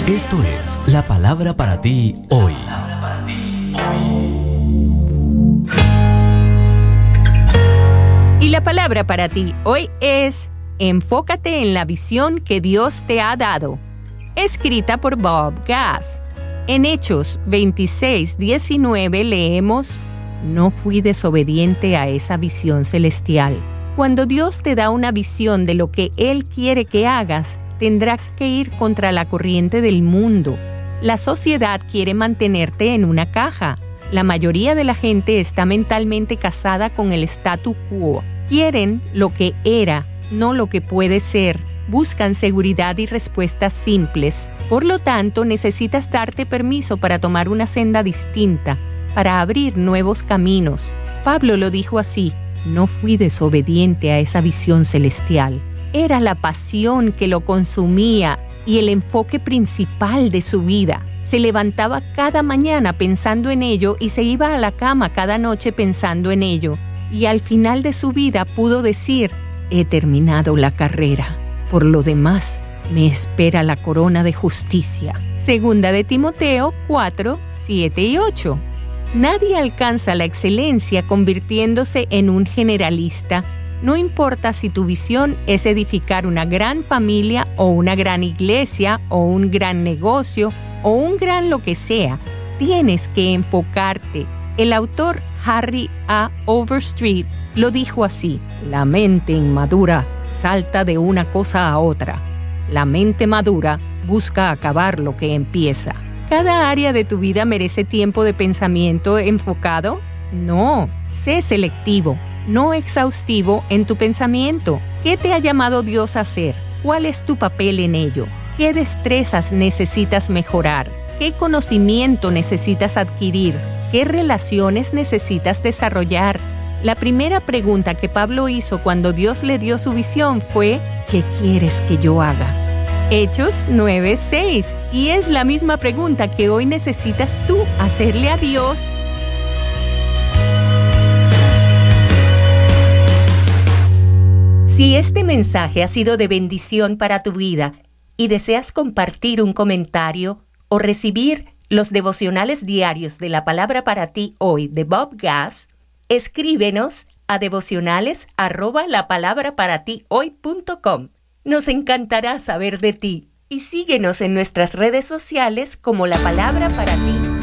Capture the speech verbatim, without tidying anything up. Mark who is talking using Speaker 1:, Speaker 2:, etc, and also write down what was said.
Speaker 1: Esto es la palabra para ti hoy.
Speaker 2: Y la palabra para ti hoy es: enfócate en la visión que Dios te ha dado. Escrita por Bob Gass. En Hechos veintiséis diecinueve leemos: no fui desobediente a esa visión celestial. Cuando Dios te da una visión de lo que Él quiere que hagas, tendrás que ir contra la corriente del mundo. La sociedad quiere mantenerte en una caja. La mayoría de la gente está mentalmente casada con el statu quo. Quieren lo que era, no lo que puede ser. Buscan seguridad y respuestas simples. Por lo tanto, necesitas darte permiso para tomar una senda distinta, para abrir nuevos caminos. Pablo lo dijo así: no fui desobediente a esa visión celestial. Era la pasión que lo consumía y el enfoque principal de su vida. Se levantaba cada mañana pensando en ello y se iba a la cama cada noche pensando en ello. Y al final de su vida pudo decir: he terminado la carrera. Por lo demás, me espera la corona de justicia. Segunda de Timoteo cuatro, siete y ocho. Nadie alcanza la excelencia convirtiéndose en un generalista. No importa si tu visión es edificar una gran familia o una gran iglesia o un gran negocio o un gran lo que sea, tienes que enfocarte. El autor Harry A. Overstreet lo dijo así: la mente inmadura salta de una cosa a otra. La mente madura busca acabar lo que empieza. ¿Cada área de tu vida merece tiempo de pensamiento enfocado? No, sé selectivo, no exhaustivo en tu pensamiento. ¿Qué te ha llamado Dios a hacer? ¿Cuál es tu papel en ello? ¿Qué destrezas necesitas mejorar? ¿Qué conocimiento necesitas adquirir? ¿Qué relaciones necesitas desarrollar? La primera pregunta que Pablo hizo cuando Dios le dio su visión fue: ¿qué quieres que yo haga? Hechos nueve seis. Y es la misma pregunta que hoy necesitas tú hacerle a Dios. Si este mensaje ha sido de bendición para tu vida y deseas compartir un comentario o recibir los devocionales diarios de la palabra para ti hoy de Bob Gass, escríbenos a devocionales arroba la palabra para ti hoy punto com. Nos encantará saber de ti y síguenos en nuestras redes sociales como La Palabra para Ti